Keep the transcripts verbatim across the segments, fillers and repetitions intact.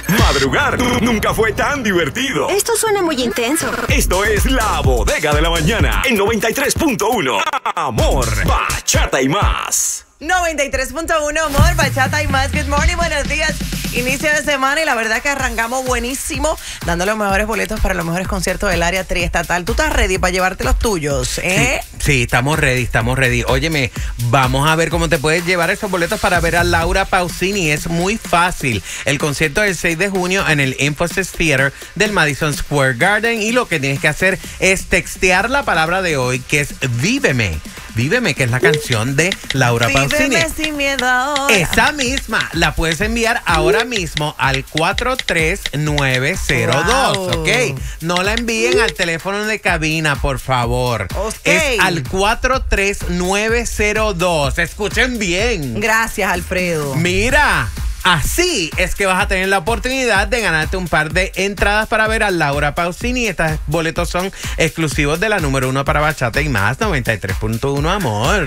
Madrugar nunca fue tan divertido. Esto suena muy intenso. Esto es La Bodega de la Mañana en noventa y tres punto uno. Amor, bachata y más. noventa y tres punto uno, amor, bachata y más. Good morning, buenos días. Inicio de semana y la verdad que arrancamos buenísimo, dando los mejores boletos para los mejores conciertos del área triestatal. ¿Tú estás ready para llevarte los tuyos, eh? Sí, sí, estamos ready, estamos ready. Óyeme, vamos a ver cómo te puedes llevar esos boletos para ver a Laura Pausini. Es muy fácil. El concierto es el seis de junio en el Infosys Theater del Madison Square Garden y lo que tienes que hacer es textear la palabra de hoy, que es Víveme. Víveme, que es la canción de Laura Pausini. Víveme sin miedo ahora. Esa misma la puedes enviar ahora mismo al cuatro tres nueve cero dos, Wow. ¿ok? No la envíen al teléfono de cabina, por favor. Ok. Es al cuatro tres nueve cero dos. Escuchen bien. Gracias, Alfredo. Mira, así es que vas a tener la oportunidad de ganarte un par de entradas para ver a Laura Pausini. Estos boletos son exclusivos de la número uno para bachata y más, noventa y tres punto uno, amor.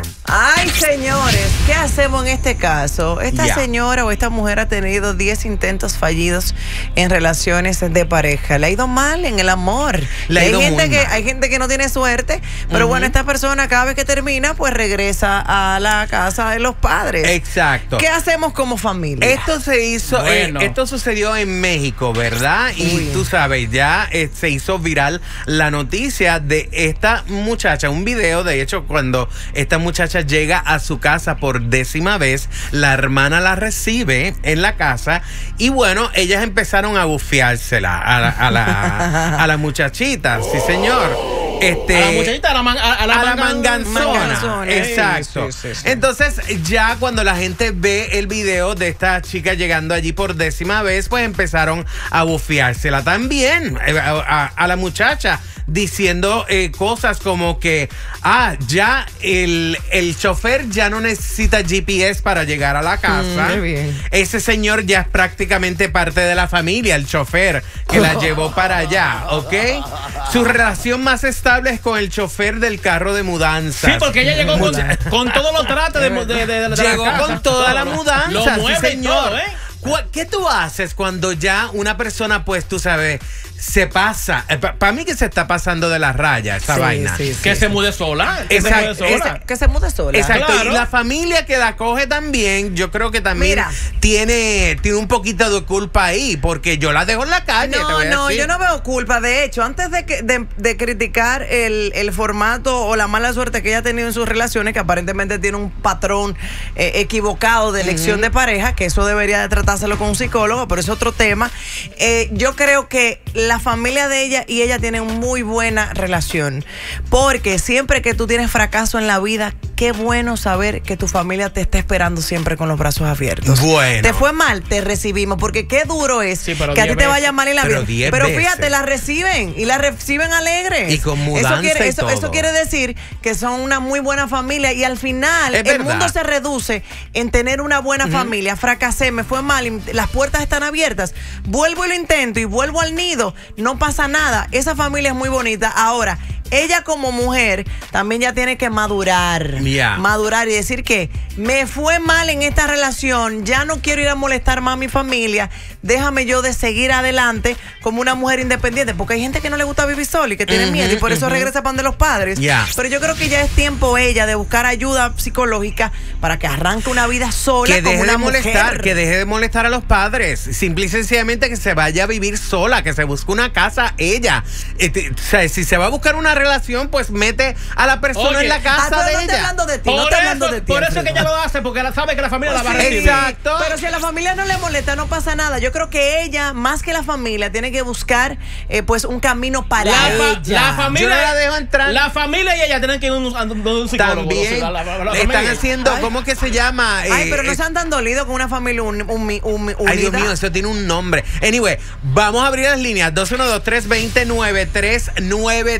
Ay, señores, ¿qué hacemos en este caso? Esta Ya. señora o esta mujer ha tenido diez intentos fallidos en relaciones de pareja. Le ha ido mal en el amor. Le ha Y hay ido gente muy que mal. hay gente que no tiene suerte, pero Ujú. bueno, esta persona cada vez que termina, pues regresa a la casa de los padres. Exacto. ¿Qué hacemos como familia? Esto se hizo, Bueno. eh, esto sucedió en México, ¿verdad? Y Uy. tú sabes, ya eh, se hizo viral la noticia de esta muchacha, un video, de hecho, cuando esta muchacha llega a su casa por décima vez, la hermana la recibe en la casa y bueno, ellas empezaron a bufiársela a la, a la, a la muchachita, sí señor. Este, A la muchachita, a la, man- a, a la, a la mangan- manganzona. manganzona. Exacto. Sí, sí, sí. Entonces, ya cuando la gente ve el video de esta chica llegando allí por décima vez, pues empezaron a bufiársela también eh, a, a- a la muchacha, diciendo eh, cosas como que, ah, ya el, el chofer ya no necesita G P S para llegar a la casa. Mm, qué bien. Ese señor ya es prácticamente parte de la familia, el chofer que la llevó para allá, ¿ok? Su relación más estable es con el chofer del carro de mudanza. Sí, porque ella llegó con, con todos los tratos de, de, de, de la Llegó casa. con toda la Todo, ¿no? mudanza, Lo sí, mueve y señor. todo, ¿eh? ¿Cu- ¿Qué tú haces cuando ya una persona, pues tú sabes, se pasa? Eh, Para mí que se está pasando de la raya esa Sí, vaina. sí, sí. Que se mude sola. Que Exacto, se mude sola. esa- Que se mude sola. Exacto, Claro. y la familia que la coge también, yo creo que también Mira. tiene, tiene un poquito de culpa ahí, porque yo la dejo en la calle. te No, voy a no, decir. yo no veo culpa. De hecho, antes de, que, de, de criticar el, el formato o la mala suerte que ella ha tenido en sus relaciones, que aparentemente tiene un patrón eh, equivocado de elección de pareja, que eso debería de tratárselo con un psicólogo, pero es otro tema. Eh, yo creo que la familia de ella y ella tienen muy buena relación, porque siempre que tú tienes fracaso en la vida, qué bueno saber que tu familia te está esperando siempre con los brazos abiertos. Bueno. Te fue mal, te recibimos, porque qué duro es Sí, pero que a ti diez te veces. vaya mal en la Pero vida. diez Pero veces. fíjate, la reciben y la reciben alegres. Y con mudanza eso quiere, y eso, todo. eso quiere decir que son una muy buena familia y al final Es el verdad. mundo se reduce en tener una buena familia. Fracasé, me fue mal, y las puertas están abiertas. Vuelvo y lo intento y vuelvo al nido. No pasa nada. Esa familia es muy bonita. Ahora, ella como mujer también ya tiene que madurar. Ya. Madurar y decir que me fue mal en esta relación, ya no quiero ir a molestar más a mi familia, déjame yo de seguir adelante como una mujer independiente, porque hay gente que no le gusta vivir sola y que tiene Ujú, miedo y por eso ujú. regresa para donde los padres. Ya. Pero yo creo que ya es tiempo ella de buscar ayuda psicológica para que arranque una vida sola Que como deje una de molestar, mujer. que deje de molestar a los padres. Simple y sencillamente que se vaya a vivir sola, que se busque una casa ella. Este, o sea, si se va a buscar una relación, pues mete a la persona Oye, en la Ah, casa pero de no estoy ella. hablando de ti, no Por estoy hablando eso, de ti. por eso es que Alfredo. ella lo hace, porque ella sabe que la familia la va a Sí, recibir. Exacto. Pero si a la familia no le molesta, no pasa nada. Yo creo que ella, más que la familia, tiene que buscar eh, pues un camino para La, fa- ella. la familia, Yo no la dejo entrar. La familia y ella tienen que ir a un, a un- a un psicólogo. También La- la- la- la le están familia. haciendo, Ay. ¿cómo que se llama? Ay, pero no Eh, se han tan dolido con una familia un, un, un, un- unida. Ay, Dios mío, eso tiene un nombre. Anyway, vamos a abrir las líneas. dos uno dos, tres dos cero, nueve tres nueve tres.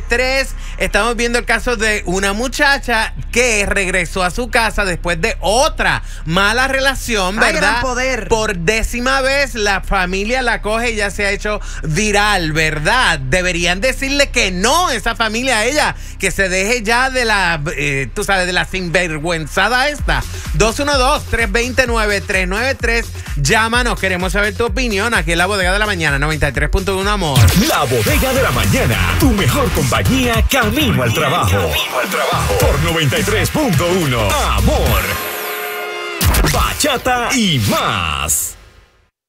pues estamos viendo el caso de una muchacha que regresó a su casa después de otra mala relación, Ay, ¿verdad? gran poder. Por décima vez la familia la coge y ya se ha hecho viral, ¿verdad? Deberían decirle que no, esa familia a ella, que se deje ya de la, eh, tú sabes, de la sinvergüenzada esta. dos uno dos, tres dos nueve, tres nueve tres, llámanos, queremos saber tu opinión aquí en La Bodega de la Mañana, noventa y tres punto uno, Amor. La Bodega de la Mañana, tu mejor compañía camino al trabajo. Camino al trabajo. Por noventa y tres punto uno, Amor. Bachata y más.